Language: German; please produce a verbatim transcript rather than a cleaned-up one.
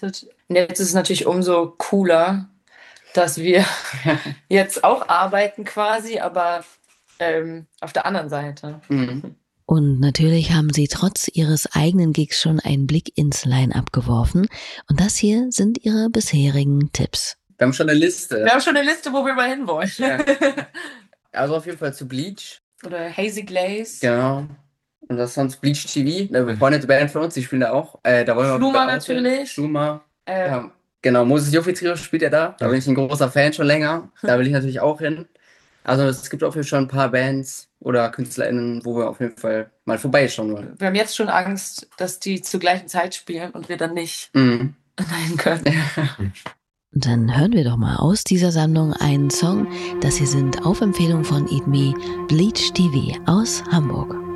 gearbeitet. Und jetzt ist es natürlich umso cooler, dass wir jetzt auch arbeiten quasi, aber ähm, auf der anderen Seite. Mhm. Und natürlich haben sie trotz ihres eigenen Gigs schon einen Blick ins Line-Up geworfen. Und das hier sind ihre bisherigen Tipps. Wir haben schon eine Liste. Wir haben schon eine Liste, wo wir mal hinwollen. Ja. Also auf jeden Fall zu Bleach. Oder Hazy Glaze. Genau. Und das ist sonst Bleach T V, eine befreundete Band von uns, die spielen da auch. Äh, da wollen wir Schluma auch natürlich. Schluma. Äh, Ja, genau, Moses Jofi Trio spielt ja da. Da bin ich ein großer Fan schon länger. Da will ich natürlich auch hin. Also es gibt auf jeden Fall schon ein paar Bands oder KünstlerInnen, wo wir auf jeden Fall mal vorbeischauen wollen. Wir haben jetzt schon Angst, dass die zur gleichen Zeit spielen und wir dann nicht Mhm. rein können. Und dann hören wir doch mal aus dieser Sammlung einen Song. Das hier sind auf Empfehlung von Eat Me, Bleach T V aus Hamburg.